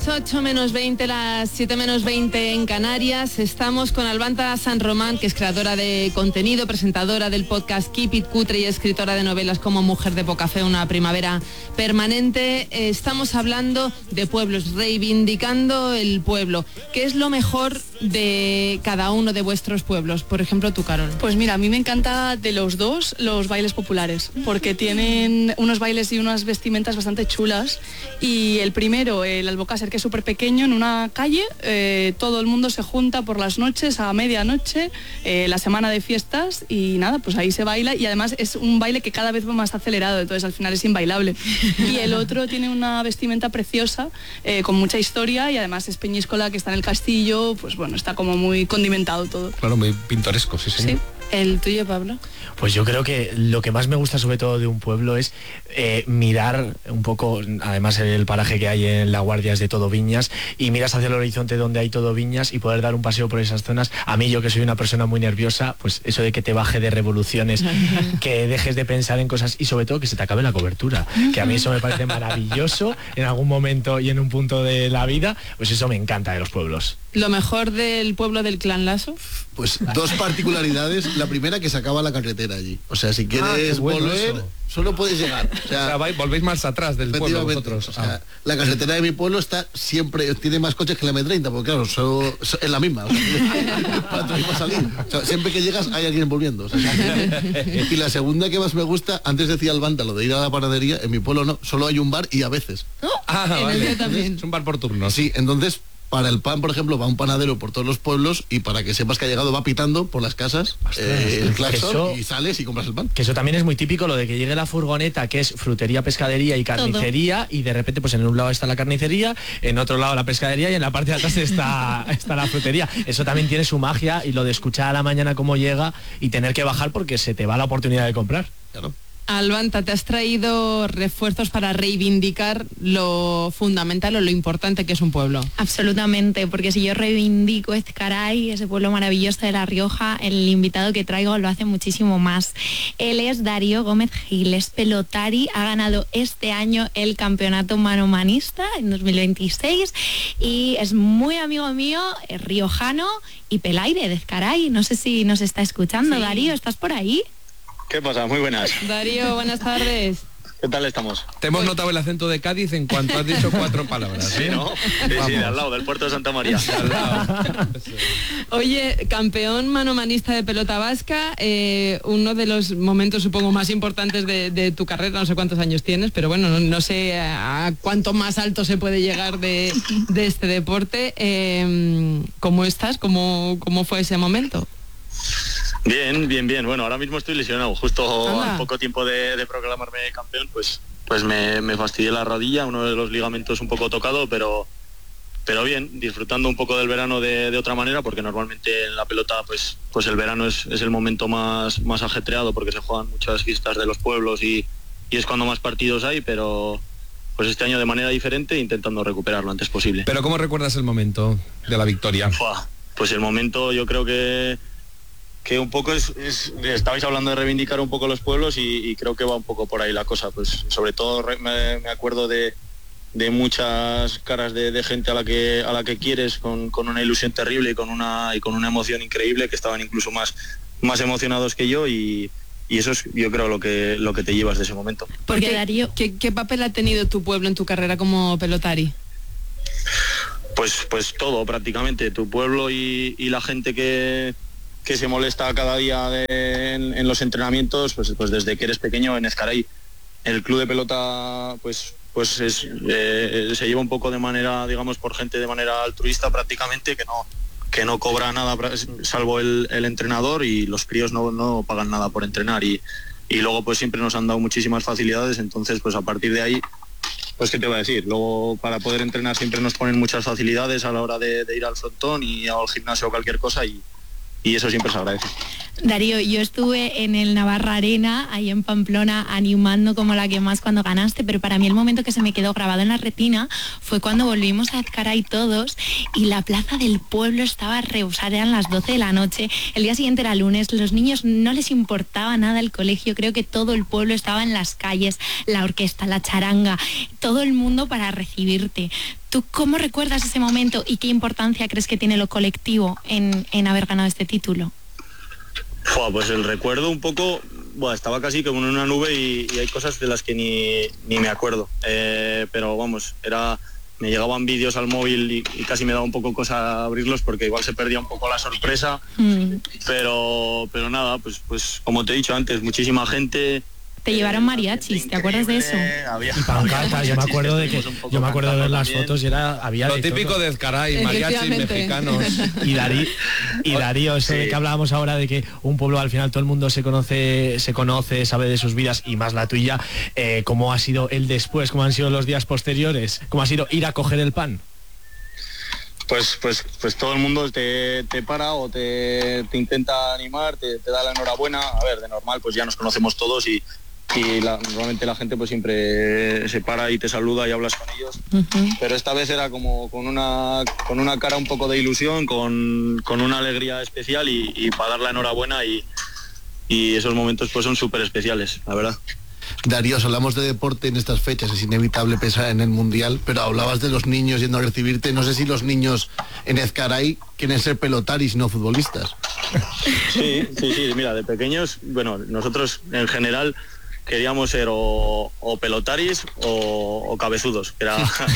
8 menos 20, las 7 menos 20 en Canarias. Estamos con Albanta San Román, que es creadora de contenido, presentadora del podcast Keep It Cutre y escritora de novelas como Mujer de poca fe, una primavera permanente. Estamos hablando de pueblos, reivindicando el pueblo. ¿Qué es lo mejor de cada uno de vuestros pueblos? Por ejemplo, tú, Carol. Pues mira, a mí me encanta de los dos los bailes populares, porque tienen unos bailes y unas vestimentas bastante chulas. Y el primero, el Albocácer, que es súper pequeño, en una calle, todo el mundo se junta por las noches a medianoche, la semana de fiestas, y nada, pues ahí se baila, y además es un baile que cada vez va más acelerado, entonces al final es inbailable. Y el otro tiene una vestimenta preciosa, con mucha historia, y además es Peñíscola, que está en el castillo, pues bueno, está como muy condimentado todo. Claro, muy pintoresco, sí, señor. Sí. ¿El tuyo, Pablo? Pues yo creo que lo que más me gusta sobre todo de un pueblo es mirar un poco, además el paraje que hay en La Guardia es de todo viñas, y miras hacia el horizonte donde hay todo viñas y poder dar un paseo por esas zonas. A mí, yo que soy una persona muy nerviosa, pues eso de que te baje de revoluciones, que dejes de pensar en cosas y sobre todo que se te acabe la cobertura, que a mí eso me parece maravilloso en algún momento y en un punto de la vida, pues eso me encanta de los pueblos. ¿Lo mejor del pueblo del Clan Lasso? Pues dos particularidades. La primera, que se acaba la carretera allí. O sea, si quieres volver, eso. solo puedes llegar. O sea, volvéis más atrás del pueblo vosotros. O sea, la carretera de mi pueblo está siempre, tiene más coches que la M30, porque claro, es la misma. O sea, para salir. O sea, siempre que llegas hay alguien volviendo. O sea, y la segunda que más me gusta, antes decía Albanta lo de ir a la panadería, en mi pueblo no, solo hay un bar y a veces. Vale. También. Es un bar por turnos. Sí, entonces, para el pan, por ejemplo, va un panadero por todos los pueblos, y para que sepas que ha llegado va pitando por las casas el claxon, y sales y compras el pan. Que eso también es muy típico, lo de que llegue la furgoneta, que es frutería, pescadería y carnicería, y de repente pues en un lado está la carnicería, en otro lado la pescadería, y en la parte de atrás está la frutería. Eso también tiene su magia, y lo de escuchar a la mañana cómo llega y tener que bajar porque se te va la oportunidad de comprar. Claro. Albanta, te has traído refuerzos para reivindicar lo fundamental o lo importante que es un pueblo. Absolutamente, porque si yo reivindico Ezcaray, ese pueblo maravilloso de La Rioja, el invitado que traigo lo hace muchísimo más. Él es Darío Gómez Gil, es pelotari, ha ganado este año el campeonato manomanista en 2026 y es muy amigo mío, es riojano y pelaire de Ezcaray. No sé si nos está escuchando, sí. Darío, ¿estás por ahí? ¿Qué pasa? Muy buenas. Darío, buenas tardes. ¿Qué tal estamos? Te hemos notado el acento de Cádiz en cuanto has dicho 4 palabras. Sí, ¿no? Sí, de al lado, del puerto de Santa María. De al lado. Oye, campeón manomanista de pelota vasca, uno de los momentos, supongo, más importantes de tu carrera, no sé cuántos años tienes, pero bueno, no sé a cuánto más alto se puede llegar de este deporte. ¿Cómo estás? ¿Cómo fue ese momento? Bien. Bueno, ahora mismo estoy lesionado. Justo al poco tiempo de proclamarme campeón, pues me fastidié la rodilla, uno de los ligamentos un poco tocado, pero bien, disfrutando un poco del verano de otra manera, porque normalmente en la pelota pues el verano es el momento más ajetreado, porque se juegan muchas fiestas de los pueblos y es cuando más partidos hay, pero pues este año de manera diferente, intentando recuperar lo antes posible. ¿Pero cómo recuerdas el momento de la victoria? Pues el momento, yo creo que un poco estabais hablando de reivindicar un poco los pueblos y creo que va un poco por ahí la cosa. Pues sobre todo me acuerdo de muchas caras de gente a la que quieres, con una ilusión terrible y con una emoción increíble, que estaban incluso más emocionados que yo, y eso es, yo creo, lo que te llevas de ese momento. Porque Darío, ¿qué papel ha tenido tu pueblo en tu carrera como pelotari? Pues todo, prácticamente. Tu pueblo y la gente que se molesta cada día en los entrenamientos, pues desde que eres pequeño en Ezcaray. El club de pelota pues se lleva un poco de manera, digamos, por gente de manera altruista prácticamente, que no cobra nada salvo el entrenador, y los críos no pagan nada por entrenar, y luego pues siempre nos han dado muchísimas facilidades. Entonces pues a partir de ahí, pues qué te voy a decir, luego para poder entrenar siempre nos ponen muchas facilidades a la hora de ir al frontón y al gimnasio o cualquier cosa, y eso siempre se agradece. Darío, yo estuve en el Navarra Arena, ahí en Pamplona, animando como la que más cuando ganaste, pero para mí el momento que se me quedó grabado en la retina fue cuando volvimos a Ezcaray todos y la plaza del pueblo estaba rebosada, eran las 12 de la noche, el día siguiente era lunes, los niños no les importaba nada el colegio, creo que todo el pueblo estaba en las calles, la orquesta, la charanga, todo el mundo para recibirte. ¿Tú cómo recuerdas ese momento y qué importancia crees que tiene lo colectivo en haber ganado este título? Pues el recuerdo un poco, estaba casi como en una nube y hay cosas de las que ni me acuerdo. Pero vamos, me llegaban vídeos al móvil y casi me daba un poco cosa abrirlos porque igual se perdía un poco la sorpresa. Pero nada, pues como te he dicho antes, muchísima gente. Te llevaron mariachis, ¿te acuerdas de eso? Y pancartas, yo me acuerdo de ver las fotos y había lo típico de Ezcaray, mariachis mexicanos. Y Darío, eso de que hablábamos ahora de que un pueblo al final todo el mundo se conoce, sabe de sus vidas y más la tuya, ¿cómo ha sido el después? ¿Cómo han sido los días posteriores? ¿Cómo ha sido ir a coger el pan? Pues todo el mundo te para o te intenta animar, te da la enhorabuena. A ver, de normal pues ya nos conocemos todos y normalmente la gente pues siempre se para y te saluda y hablas con ellos. Pero esta vez era como con una cara un poco de ilusión, con una alegría especial y para dar la enhorabuena y esos momentos pues son súper especiales, la verdad. Darío, hablamos de deporte en estas fechas, es inevitable pensar en el Mundial, pero hablabas de los niños yendo a recibirte. No sé si los niños en Ezcaray quieren ser pelotaris y no futbolistas. Sí, mira, de pequeños, bueno, nosotros en general queríamos ser o pelotaris o cabezudos, que era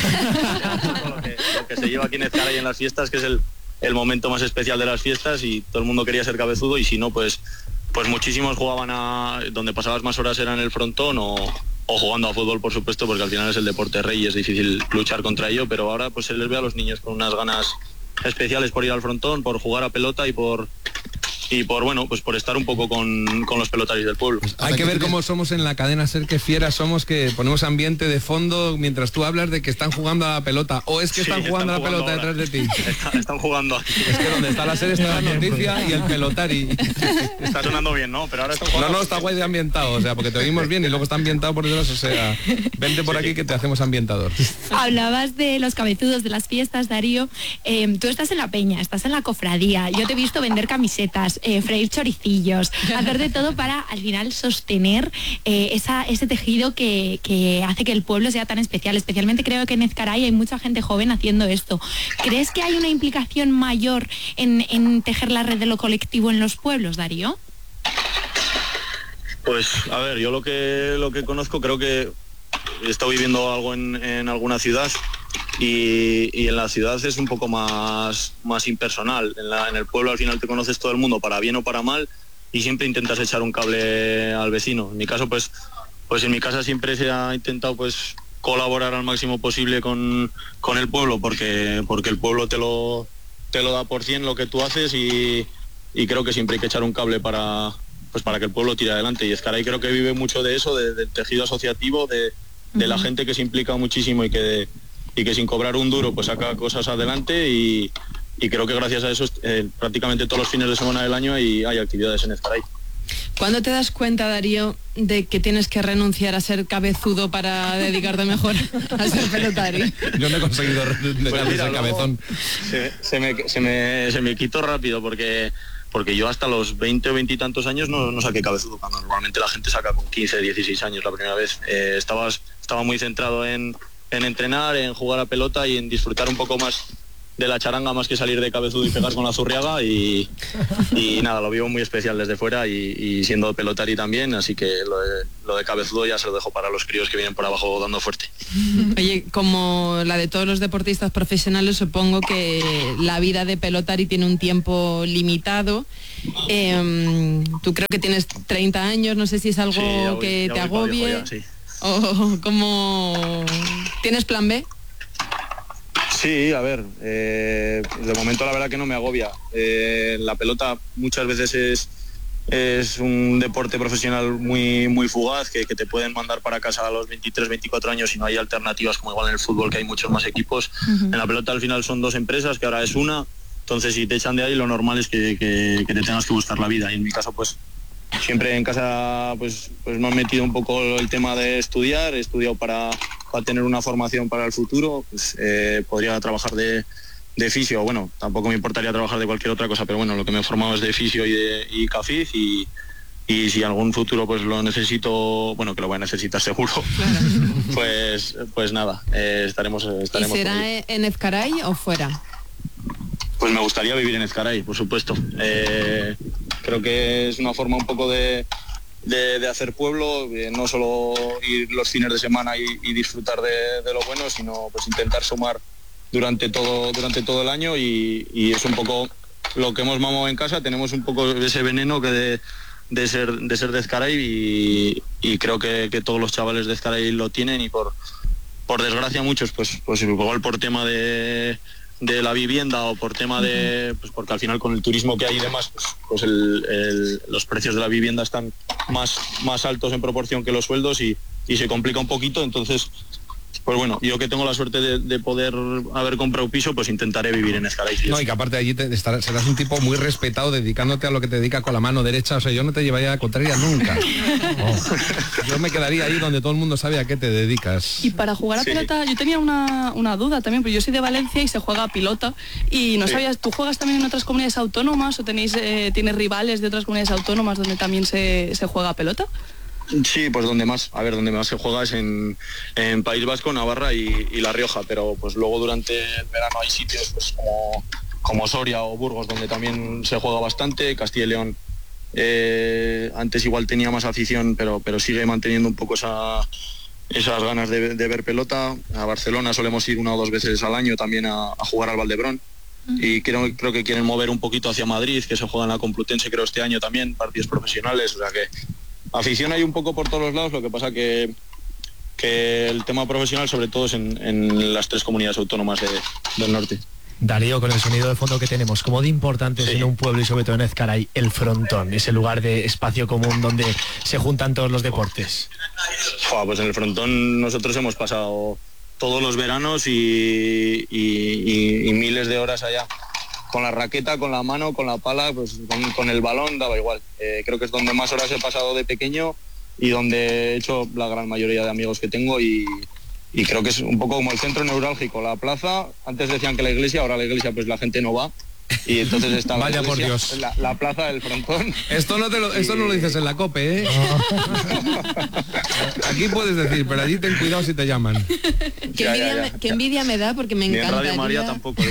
lo que se lleva aquí en Ezcaray en las fiestas, que es el momento más especial de las fiestas y todo el mundo quería ser cabezudo y si no, pues muchísimos jugaban donde pasabas más horas era en el frontón o jugando a fútbol, por supuesto, porque al final es el deporte rey y es difícil luchar contra ello, pero ahora pues se les ve a los niños con unas ganas especiales por ir al frontón, por jugar a pelota y por bueno, pues por estar un poco con los pelotaris del pueblo. Hay que ver cómo somos en la cadena SER, que fieras somos, que ponemos ambiente de fondo mientras tú hablas de que están jugando a la pelota, o es que están jugando a la pelota ahora detrás de ti. Están jugando aquí. Es que donde está la SER está la noticia y el pelotari. Está sonando bien, ¿no? Pero ahora están jugando. No, está guay de ambientado, o sea, porque te oímos bien y luego está ambientado por detrás, o sea, vente por aquí que te hacemos ambientador. Hablabas de los cabezudos, de las fiestas, Darío. Tú estás en la peña, estás en la cofradía, yo te he visto vender camisetas, freír choricillos, hacer de todo para al final sostener ese tejido que hace que el pueblo sea tan especial. Especialmente creo que en Ezcaray hay mucha gente joven haciendo esto. ¿Crees que hay una implicación mayor en tejer la red de lo colectivo en los pueblos, Darío? Pues a ver, yo lo que conozco, creo que he estado viviendo algo en alguna ciudad y en la ciudad es un poco más impersonal. En el pueblo al final te conoces todo el mundo, para bien o para mal, y siempre intentas echar un cable al vecino. En mi caso, pues en mi casa siempre se ha intentado pues colaborar al máximo posible con el pueblo, porque el pueblo te lo da por 100 lo que tú haces y creo que siempre hay que echar un cable para que el pueblo tire adelante. Y Ezcaray creo que vive mucho de eso, del tejido asociativo, de la gente que se implica muchísimo y que sin cobrar un duro pues saca cosas adelante y creo que gracias a eso prácticamente todos los fines de semana del año hay actividades en Ezcaray. ¿Cuándo te das cuenta, Darío, de que tienes que renunciar a ser cabezudo para dedicarte mejor a ser pelotari? Yo no he conseguido dejar de ser cabezón. Se me quitó rápido porque yo hasta los 20 o 20 y tantos años no saqué cabezudo, cuando normalmente la gente saca con 15, 16 años la primera vez. Estaba muy centrado en entrenar, en jugar a pelota y en disfrutar un poco más de la charanga, más que salir de cabezudo y pegar con la zurriaga y nada, lo vivo muy especial desde fuera y siendo pelotari también, así que lo de cabezudo ya se lo dejo para los críos que vienen por abajo dando fuerte. Oye, como la de todos los deportistas profesionales, supongo que la vida de pelotari tiene un tiempo limitado. Tú creo que tienes 30 años, no sé si es algo que te agobie. Viejo ya, sí. ¿O cómo tienes plan B? Sí, a ver, de momento la verdad que no me agobia. La pelota muchas veces es un deporte profesional muy, muy fugaz, que te pueden mandar para casa a los 23, 24 años y no hay alternativas como igual en el fútbol, que hay muchos más equipos. En la pelota al final son dos empresas, que ahora es una. Entonces, si te echan de ahí, lo normal es que te tengas que buscar la vida. Y en mi caso, pues siempre en casa pues me han metido un poco el tema de estudiar. He estudiado para tener una formación para el futuro. Pues, podría trabajar de fisio. Bueno, tampoco me importaría trabajar de cualquier otra cosa, pero bueno, lo que me he formado es de fisio y CAFIZ y si algún futuro pues lo necesito, bueno, que lo voy a necesitar seguro, pues nada, estaremos. ¿Y será en Ezcaray o fuera? Pues me gustaría vivir en Ezcaray, por supuesto. Creo que es una forma un poco de hacer pueblo, no solo ir los fines de semana y disfrutar de lo bueno, sino pues intentar sumar durante todo el año y es un poco lo que hemos mamado en casa. Tenemos un poco ese veneno que de ser de Ezcaray y creo que todos los chavales de Ezcaray lo tienen y por desgracia muchos pues igual por tema de la vivienda o por tema de pues porque al final con el turismo que hay y demás pues los precios de la vivienda están más altos en proporción que los sueldos y se complica un poquito. Entonces pues bueno, yo que tengo la suerte de poder haber comprado piso, pues intentaré vivir en Ezcaray. No, y que aparte allí serás un tipo muy respetado dedicándote a lo que te dedica con la mano derecha. O sea, yo no te llevaría a la contraria nunca. Yo me quedaría ahí donde todo el mundo sabe a qué te dedicas. Y para jugar a pelota, yo tenía una duda también, porque yo soy de Valencia y se juega a pilota y no sabías, ¿tú juegas también en otras comunidades autónomas o tienes rivales de otras comunidades autónomas donde también se juega a pelota? Sí, pues donde más se juega es en País Vasco, Navarra y La Rioja, pero pues luego durante el verano hay sitios pues como Soria o Burgos donde también se juega bastante. Castilla y León antes igual tenía más afición, pero sigue manteniendo un poco esas ganas de ver pelota. A Barcelona solemos ir 1 o 2 veces al año también a jugar al Valdebrón. Y creo que quieren mover un poquito hacia Madrid, que se juega en la Complutense creo este año también, partidos profesionales, o sea que afición hay un poco por todos los lados. Lo que pasa que el tema profesional sobre todo es en las 3 comunidades autónomas del norte. Darío, con el sonido de fondo que tenemos, ¿cómo de importante es en un pueblo y sobre todo en Ezcaray el frontón, ese lugar de espacio común donde se juntan todos los deportes? Pues en el frontón nosotros hemos pasado todos los veranos y miles de horas allá. Con la raqueta, con la mano, con la pala, pues con el balón daba igual. Creo que es donde más horas he pasado de pequeño y donde he hecho la gran mayoría de amigos que tengo y creo que es un poco como el centro neurálgico. La plaza, antes decían que la iglesia, ahora la iglesia pues la gente no va. Y entonces está la Vaya iglesia, por Dios. la plaza del frontón. Esto no lo dices en la COPE, ¿eh? Aquí puedes decir, pero allí ten cuidado si te llaman. Qué envidia me da porque me encantaría... Ni en Radio María tampoco.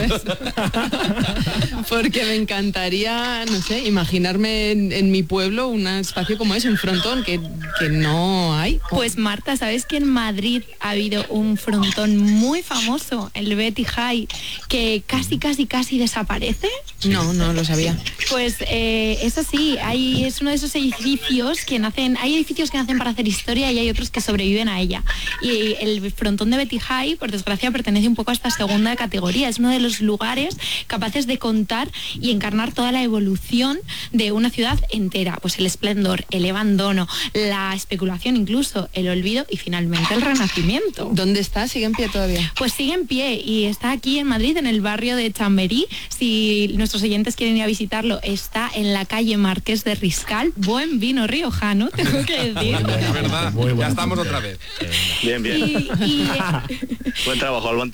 Porque me encantaría, no sé, imaginarme en mi pueblo un espacio como ese, un frontón que no hay. Pues Marta, ¿sabes que en Madrid ha habido un frontón muy famoso, el Betty High, que casi desaparece? No lo sabía. Pues eso sí, es uno de esos edificios que nacen, hay edificios que nacen para hacer historia y hay otros que sobreviven a ella. Y el frontón de Betty High, por desgracia, pertenece un poco a esta segunda categoría. Es uno de los lugares capaces de contar y encarnar toda la evolución de una ciudad entera. Pues el esplendor, el abandono, la especulación incluso, el olvido y finalmente el renacimiento. ¿Dónde está? ¿Sigue en pie todavía? Pues sigue en pie y está aquí en Madrid, en el barrio de Chamberí. Si nuestros oyentes quieren ir a visitarlo, está en la calle Marqués de Riscal. Buen vino riojano, tengo que decir. Es verdad, ya estamos otra vez. Bien. Buen trabajo, Albanta.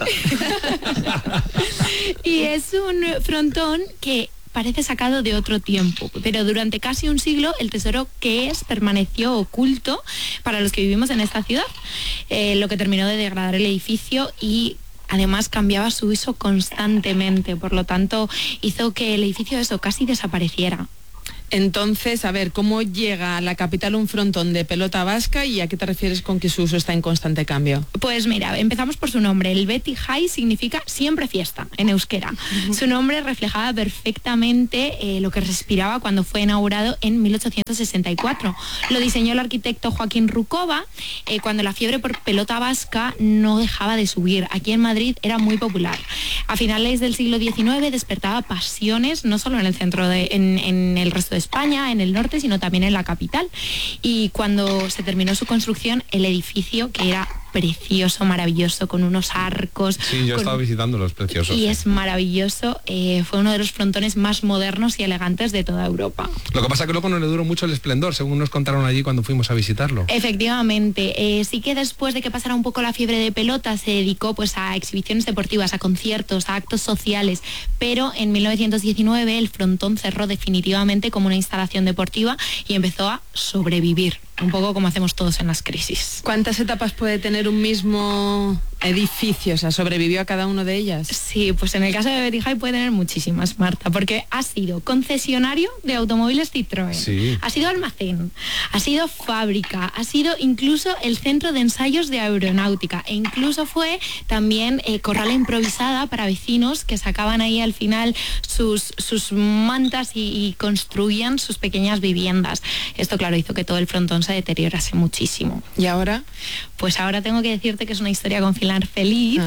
Y es un frontón que parece sacado de otro tiempo, pero durante casi un siglo el tesoro que permaneció oculto para los que vivimos en esta ciudad, lo que terminó de degradar el edificio y además cambiaba su uso constantemente, por lo tanto hizo que el edificio casi desapareciera. Entonces, a ver, ¿cómo llega a la capital un frontón de pelota vasca y a qué te refieres con que su uso está en constante cambio? Pues mira, empezamos por su nombre. El Betty High significa siempre fiesta en euskera. Su nombre reflejaba perfectamente lo que respiraba cuando fue inaugurado en 1864. Lo diseñó el arquitecto Joaquín Rucova cuando la fiebre por pelota vasca no dejaba de subir. Aquí en Madrid era muy popular. A finales del siglo XIX despertaba pasiones, no solo en el centro, en el resto de España, en el norte, sino también en la capital. Y cuando se terminó su construcción, el edificio, que era precioso, maravilloso, con unos arcos. Sí, yo he estado visitando los preciosos. Y es maravilloso, fue uno de los frontones más modernos y elegantes de toda Europa. Lo que pasa es que luego no le duró mucho el esplendor, según nos contaron allí cuando fuimos a visitarlo. Efectivamente, sí que después de que pasara un poco la fiebre de pelota se dedicó pues a exhibiciones deportivas, a conciertos, a actos sociales, pero en 1919 el frontón cerró definitivamente como una instalación deportiva y empezó a sobrevivir, un poco como hacemos todos en las crisis. ¿Cuántas etapas puede tener un mismo edificio? O sea, ¿sobrevivió a cada una de ellas? Sí, pues en el caso de Betty High puede tener muchísimas, Marta, porque ha sido concesionario de automóviles Citroën, sí. Ha sido almacén, ha sido fábrica, ha sido incluso el centro de ensayos de aeronáutica e incluso fue también corrala improvisada para vecinos que sacaban ahí al final sus mantas y construían sus pequeñas viviendas. Esto, claro, hizo que todo el frontón se deteriorase muchísimo. ¿Y ahora? Pues ahora tengo que decirte que es una historia con final feliz,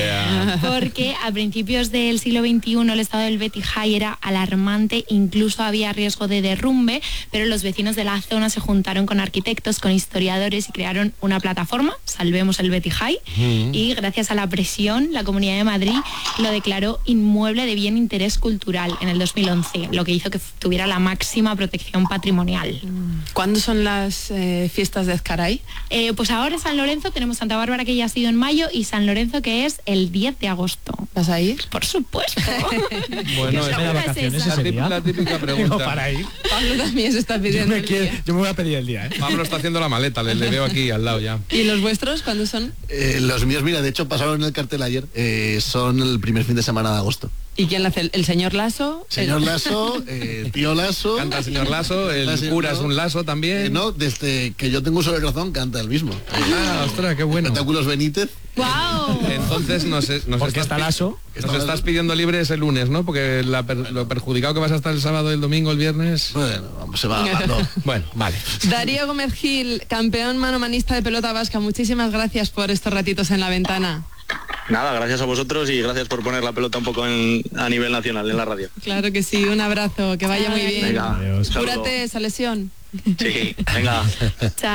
porque a principios del siglo XXI el estado del Betty High era alarmante, incluso había riesgo de derrumbe, pero los vecinos de la zona se juntaron con arquitectos, con historiadores y crearon una plataforma, Salvemos el Betty High, y gracias a la presión, la Comunidad de Madrid lo declaró inmueble de bien interés cultural en el 2011, lo que hizo que tuviera la máxima protección patrimonial. ¿Cuándo son las fiestas de Ezcaray? Pues ahora en San Lorenzo tenemos Santa Bárbara, que ya ha sido en mayo, y San Lorenzo, que es el 10 de agosto. ¿Vas a ir? Por supuesto. Bueno, es vacaciones ese día. La típica pregunta. No, para ir. Pablo también se está pidiendo Yo me voy a pedir el día, ¿eh? Pablo está haciendo la maleta, le veo aquí al lado ya. ¿Y los vuestros cuándo son? Los míos, mira, de hecho pasaron en el cartel ayer, son el primer fin de semana de agosto. ¿Y quién la hace? ¿El señor Lasso? Señor Lasso, tío Lasso. Canta el señor Lasso, el cura es un Lasso también. No, desde que yo tengo uso del corazón canta el mismo. Ostras, qué bueno. Espectáculos Benítez. ¡Wow! Entonces nos Porque está Lasso. Nos estás pidiendo libre ese lunes, ¿no? Porque lo perjudicado que vas a estar el sábado y el domingo, el viernes. Bueno, se va no. Bueno, vale. Darío Gómez Gil, campeón manomanista de pelota vasca, muchísimas gracias por estos ratitos en La Ventana. Nada, gracias a vosotros y gracias por poner la pelota un poco a nivel nacional en la radio. Claro que sí, un abrazo, que vaya muy bien. Venga, Cúrate esa lesión. Sí, venga. Chao.